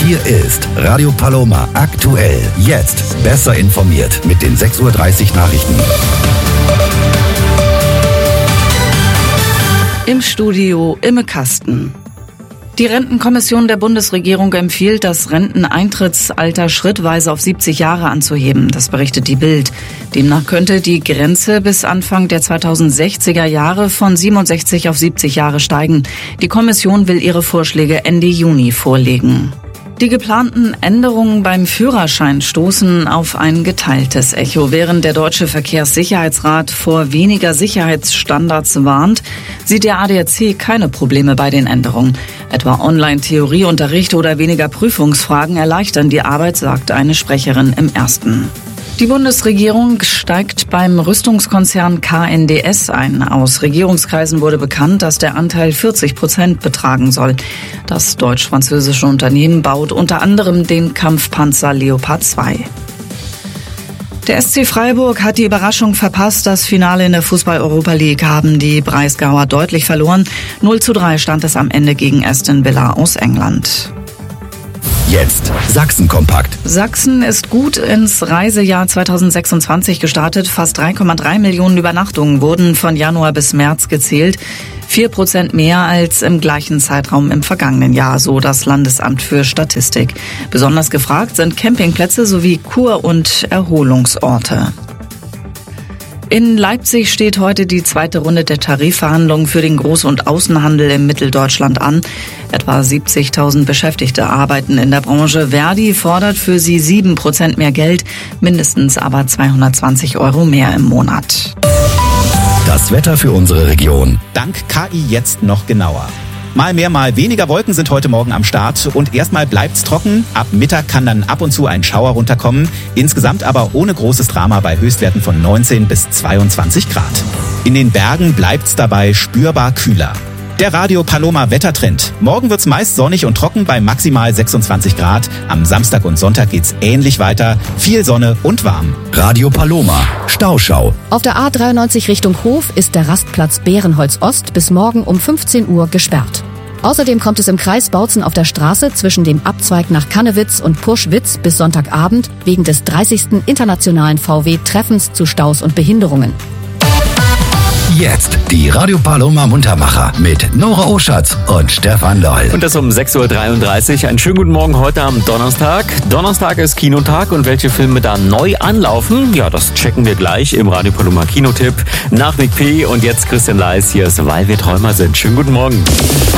Hier ist Radio Paloma aktuell. Jetzt besser informiert mit den 6:30 Uhr Nachrichten. Im Studio Imme Kasten. Die Rentenkommission der Bundesregierung empfiehlt, das Renteneintrittsalter schrittweise auf 70 Jahre anzuheben. Das berichtet die Bild. Demnach könnte die Grenze bis Anfang der 2060er Jahre von 67 auf 70 Jahre steigen. Die Kommission will ihre Vorschläge Ende Juni vorlegen. Die geplanten Änderungen beim Führerschein stoßen auf ein geteiltes Echo. Während der Deutsche Verkehrssicherheitsrat vor weniger Sicherheitsstandards warnt, sieht der ADAC keine Probleme bei den Änderungen. Etwa Online-Theorieunterricht oder weniger Prüfungsfragen erleichtern die Arbeit, sagt eine Sprecherin im Ersten. Die Bundesregierung steigt beim Rüstungskonzern KNDS ein. Aus Regierungskreisen wurde bekannt, dass der Anteil 40% betragen soll. Das deutsch-französische Unternehmen baut unter anderem den Kampfpanzer Leopard 2. Der SC Freiburg hat die Überraschung verpasst. Das Finale in der Fußball-Europa League haben die Breisgauer deutlich verloren. 0:3 stand es am Ende gegen Aston Villa aus England. Jetzt Sachsen-Kompakt. Sachsen ist gut ins Reisejahr 2026 gestartet. Fast 3,3 Millionen Übernachtungen wurden von Januar bis März gezählt. 4% mehr als im gleichen Zeitraum im vergangenen Jahr, so das Landesamt für Statistik. Besonders gefragt sind Campingplätze sowie Kur- und Erholungsorte. In Leipzig steht heute die zweite Runde der Tarifverhandlungen für den Groß- und Außenhandel in Mitteldeutschland an. Etwa 70.000 Beschäftigte arbeiten in der Branche. Verdi fordert für sie 7% mehr Geld, mindestens aber 220 € mehr im Monat. Das Wetter für unsere Region. Dank KI jetzt noch genauer. Mal mehr, mal weniger Wolken sind heute Morgen am Start und erstmal bleibt's trocken. Ab Mittag kann dann ab und zu ein Schauer runterkommen. Insgesamt aber ohne großes Drama bei Höchstwerten von 19 bis 22 Grad. In den Bergen bleibt's dabei spürbar kühler. Der Radio Paloma Wettertrend. Morgen wird's meist sonnig und trocken bei maximal 26 Grad. Am Samstag und Sonntag geht's ähnlich weiter. Viel Sonne und warm. Radio Paloma. Stauschau. Auf der A93 Richtung Hof ist der Rastplatz Bärenholz Ost bis morgen um 15 Uhr gesperrt. Außerdem kommt es im Kreis Bautzen auf der Straße zwischen dem Abzweig nach Kannewitz und Puschwitz bis Sonntagabend wegen des 30. internationalen VW-Treffens zu Staus und Behinderungen. Jetzt die Radio Paloma Muntermacher mit Nora Oschatz und Stefan Loll. Und das um 6:33 Uhr. Einen schönen guten Morgen heute am Donnerstag. Donnerstag ist Kinotag und welche Filme da neu anlaufen, ja, das checken wir gleich im Radio Paloma Kinotipp. Nach Nick P. und jetzt Christian Leis, hier ist Weil wir Träumer sind. Schönen guten Morgen.